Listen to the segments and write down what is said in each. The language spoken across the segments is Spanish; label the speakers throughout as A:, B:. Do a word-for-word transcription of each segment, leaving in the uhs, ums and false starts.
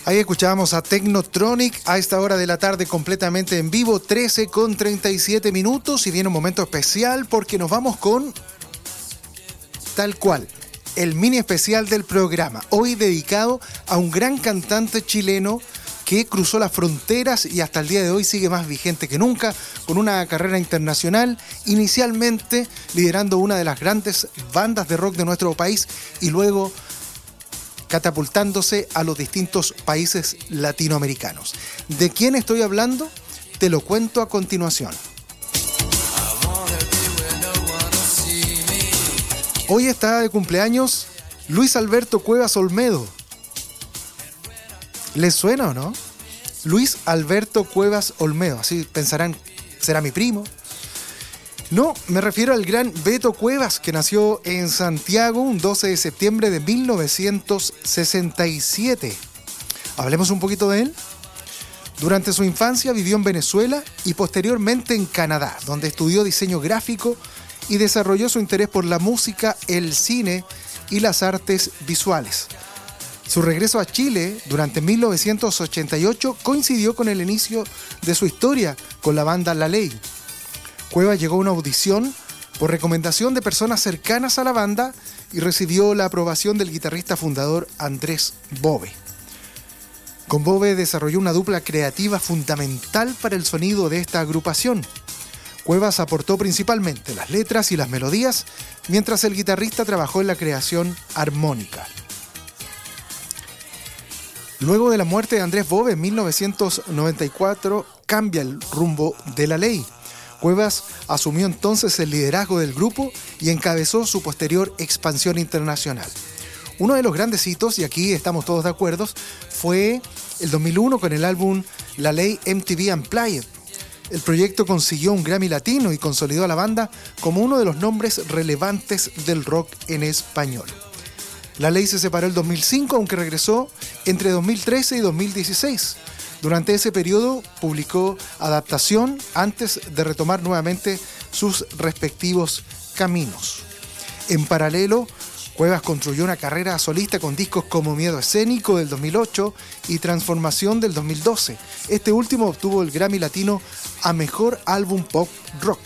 A: Ahí escuchábamos a Technotronic a esta hora de la tarde completamente en vivo, trece con treinta y siete minutos, y viene un momento especial porque nos vamos con tal cual, el mini especial del programa, hoy dedicado a un gran cantante chileno que cruzó las fronteras y hasta el día de hoy sigue más vigente que nunca, con una carrera internacional, inicialmente liderando una de las grandes bandas de rock de nuestro país y luego catapultándose a los distintos países latinoamericanos. ¿De quién estoy hablando? Te lo cuento a continuación. Hoy está de cumpleaños Luis Alberto Cuevas Olmedo. ¿Les suena o no? Luis Alberto Cuevas Olmedo. Así pensarán, ¿será mi primo? No, me refiero al gran Beto Cuevas, que nació en Santiago un doce de septiembre de mil novecientos sesenta y siete. Hablemos un poquito de él. Durante su infancia vivió en Venezuela y posteriormente en Canadá, donde estudió diseño gráfico y desarrolló su interés por la música, el cine y las artes visuales. Su regreso a Chile durante mil novecientos ochenta y ocho coincidió con el inicio de su historia con la banda La Ley. Cuevas llegó a una audición por recomendación de personas cercanas a la banda y recibió la aprobación del guitarrista fundador Andrés Bove. Con Bove desarrolló una dupla creativa fundamental para el sonido de esta agrupación. Cuevas aportó principalmente las letras y las melodías, mientras el guitarrista trabajó en la creación armónica. Luego de la muerte de Andrés Bove en mil novecientos noventa y cuatro, cambia el rumbo de La Ley. Cuevas asumió entonces el liderazgo del grupo y encabezó su posterior expansión internacional. Uno de los grandes hitos, y aquí estamos todos de acuerdo, fue el dos mil uno con el álbum La Ley M T V Unplugged. El proyecto consiguió un Grammy Latino y consolidó a la banda como uno de los nombres relevantes del rock en español. La Ley se separó el dos mil cinco, aunque regresó entre dos mil trece y dos mil dieciséis. Durante ese periodo publicó Adaptación antes de retomar nuevamente sus respectivos caminos. En paralelo, Cuevas construyó una carrera solista con discos como Miedo Escénico del dos mil ocho y Transformación del dos mil doce. Este último obtuvo el Grammy Latino a Mejor Álbum Pop Rock.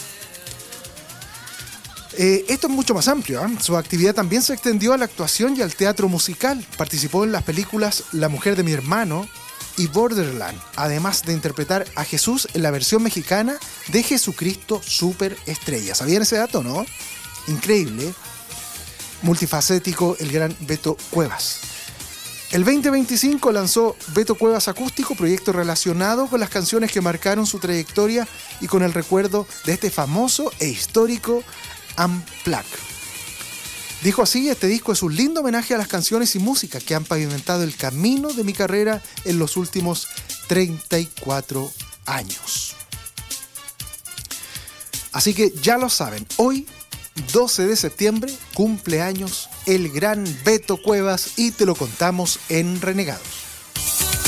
A: Eh, esto es mucho más amplio, ¿eh? Su actividad también se extendió a la actuación y al teatro musical. Participó en las películas La Mujer de mi Hermano y Borderland, además de interpretar a Jesús en la versión mexicana de Jesucristo Superestrella. ¿Sabían ese dato, no? Increíble. Multifacético el gran Beto Cuevas. El veinte veinticinco lanzó Beto Cuevas Acústico, proyecto relacionado con las canciones que marcaron su trayectoria y con el recuerdo de este famoso e histórico Unplugged. Dijo así: este disco es un lindo homenaje a las canciones y música que han pavimentado el camino de mi carrera en los últimos treinta y cuatro años. Así que ya lo saben, hoy, doce de septiembre, cumpleaños el gran Beto Cuevas y te lo contamos en Renegados.